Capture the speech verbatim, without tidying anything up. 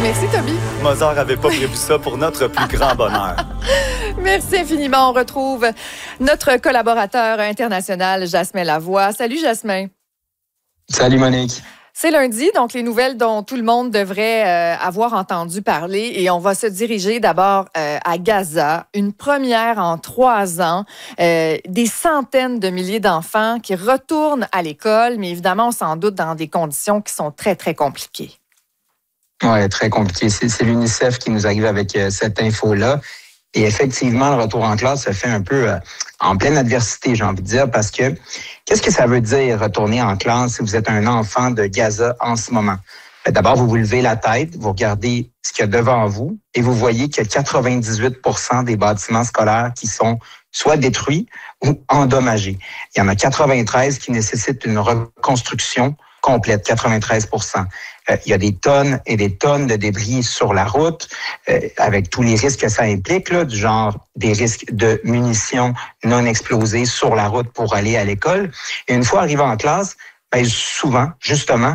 Merci, Toby. Mozart n'avait pas prévu ça pour notre plus grand bonheur. Merci infiniment. On retrouve notre collaborateur international, Jasmin Lavoie. Salut, Jasmin. Salut, Monique. C'est lundi, donc les nouvelles dont tout le monde devrait euh, avoir entendu parler. Et on va se diriger d'abord euh, à Gaza. Une première en trois ans. Euh, des centaines de milliers d'enfants qui retournent à l'école, mais évidemment, on s'en doute dans des conditions qui sont très, très compliquées. Oui, très compliqué. C'est, c'est l'UNICEF qui nous arrive avec euh, cette info-là. Et effectivement, le retour en classe se fait un peu euh, en pleine adversité, j'ai envie de dire, parce que qu'est-ce que ça veut dire retourner en classe si vous êtes un enfant de Gaza en ce moment? D'abord, vous vous levez la tête, vous regardez ce qu'il y a devant vous et vous voyez qu'il y a quatre-vingt-dix-huit pour cent des bâtiments scolaires qui sont soit détruits ou endommagés. Il y en a quatre-vingt-treize qui nécessitent une reconstruction complète, quatre-vingt-treize pour cent. Euh, il y a des tonnes et des tonnes de débris sur la route, euh, avec tous les risques que ça implique, là, du genre des risques de munitions non explosées sur la route pour aller à l'école. Et une fois arrivé en classe, ben, souvent, justement,